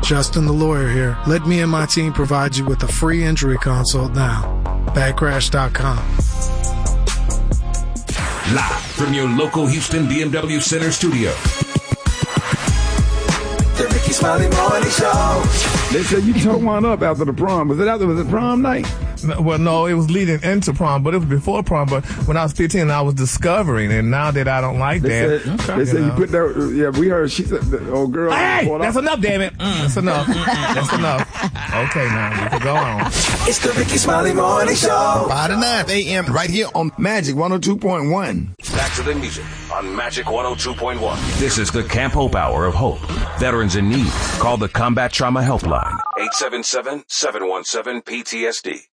Justin the lawyer here. Let me and my team provide you with a free injury consult now. Bagcrash.com. Live from your local Houston BMW Center studio. The Ricky Smiley Morning Show. They said you tore one up after the prom. Was it prom night? Well, no, it was leading into prom, but it was before prom. But when I was 15, I was discovering, and now that I don't like they that. They said you put that. Yeah, we heard. She said, the old girl. Hey, that's enough, damn it. That's enough. That's enough. Okay, now you can go on. It's the Ricky Smiley Morning Show. 5 to 9 a.m. right here on Magic 102.1. Back to the music on Magic 102.1. This is the Camp Hope Hour of Hope. Veterans in need. Call the Combat Trauma Helpline. 877-717-PTSD.